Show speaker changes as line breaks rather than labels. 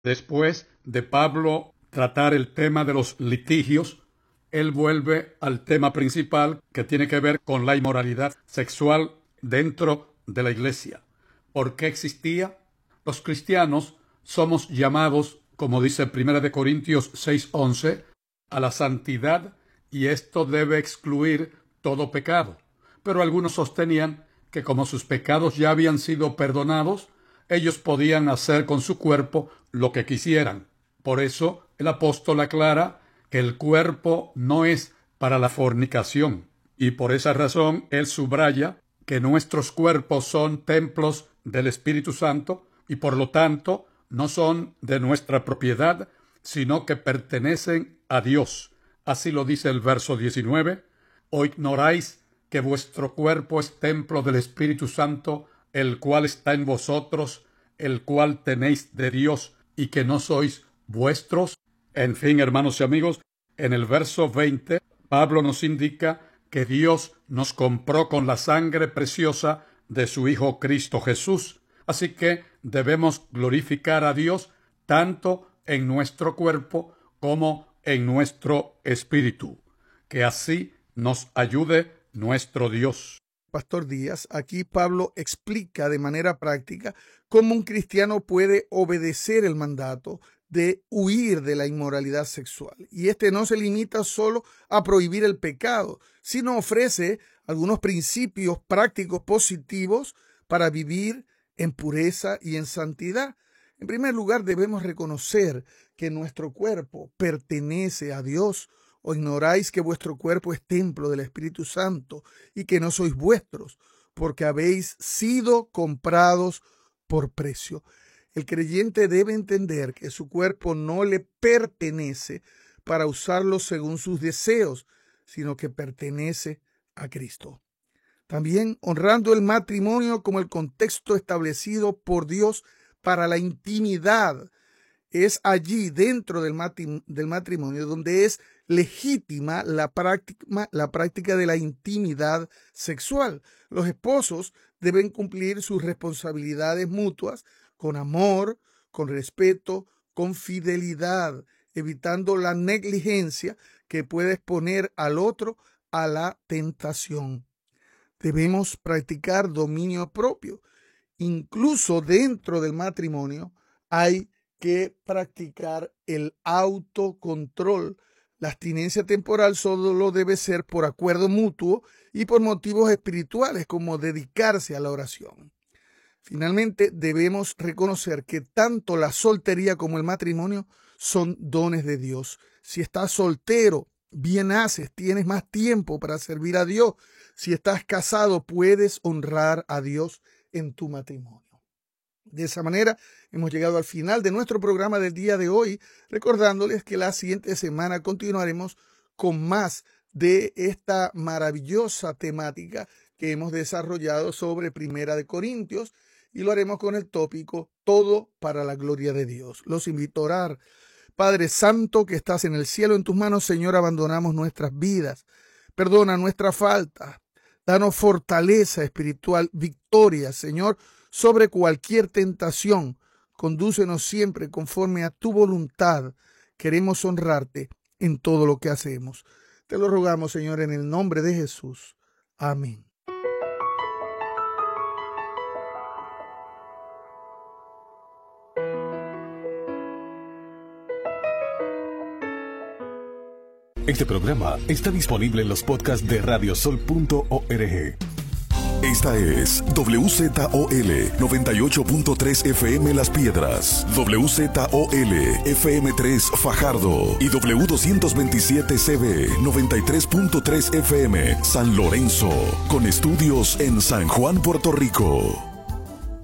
Después de Pablo tratar el tema de los litigios, él vuelve al tema principal que tiene que ver con la inmoralidad sexual dentro de la iglesia. ¿Por qué existía? Los cristianos somos llamados, como dice 1 Corintios 6:11, a la santidad, y esto debe excluir todo pecado. Pero algunos sostenían que como sus pecados ya habían sido perdonados, ellos podían hacer con su cuerpo lo que quisieran. Por eso el apóstol aclara que el cuerpo no es para la fornicación, y por esa razón él subraya que nuestros cuerpos son templos del Espíritu Santo y por lo tanto no son de nuestra propiedad, sino que pertenecen a Dios. Así lo dice el verso 19. ¿O ignoráis que vuestro cuerpo es templo del Espíritu Santo, el cual está en vosotros, el cual tenéis de Dios, y que no sois vuestros? En fin, hermanos y amigos, en el verso 20, Pablo nos indica que Dios nos compró con la sangre preciosa de su Hijo Cristo Jesús. Así que debemos glorificar a Dios tanto en nuestro cuerpo como en nuestro espíritu. Que así nos ayude nuestro Dios.
Pastor Díaz, aquí Pablo explica de manera práctica cómo un cristiano puede obedecer el mandato de huir de la inmoralidad sexual. Y este no se limita solo a prohibir el pecado, sino ofrece algunos principios prácticos positivos para vivir en pureza y en santidad. En primer lugar, debemos reconocer que nuestro cuerpo pertenece a Dios. ¿O ignoráis que vuestro cuerpo es templo del Espíritu Santo y que no sois vuestros, porque habéis sido comprados por precio? El creyente debe entender que su cuerpo no le pertenece para usarlo según sus deseos, sino que pertenece a Cristo. También honrando el matrimonio como el contexto establecido por Dios para la intimidad. Es allí, dentro del matrimonio, donde es legítima la práctica de la intimidad sexual. Los esposos deben cumplir sus responsabilidades mutuas con amor, con respeto, con fidelidad, evitando la negligencia que puede exponer al otro a la tentación. Debemos practicar dominio propio. Incluso dentro del matrimonio hay que practicar el autocontrol. La abstinencia temporal solo debe ser por acuerdo mutuo y por motivos espirituales, como dedicarse a la oración. Finalmente, debemos reconocer que tanto la soltería como el matrimonio son dones de Dios. Si estás soltero, bien haces, tienes más tiempo para servir a Dios. Si estás casado, puedes honrar a Dios en tu matrimonio. De esa manera, hemos llegado al final de nuestro programa del día de hoy, recordándoles que la siguiente semana continuaremos con más de esta maravillosa temática que hemos desarrollado sobre 1 Corintios, y lo haremos con el tópico Todo para la gloria de Dios. Los invito a orar. Padre Santo que estás en el cielo, en tus manos, Señor, abandonamos nuestras vidas. Perdona nuestra falta. Danos fortaleza espiritual, victoria, Señor, sobre cualquier tentación. Condúcenos siempre conforme a tu voluntad. Queremos honrarte en todo lo que hacemos. Te lo rogamos, Señor, en el nombre de Jesús. Amén.
Este programa está disponible en los podcasts de radiosol.org. Esta es WZOL 98.3 FM Las Piedras, WZOL FM3 Fajardo y W227CB 93.3 FM San Lorenzo, con estudios en San Juan, Puerto Rico.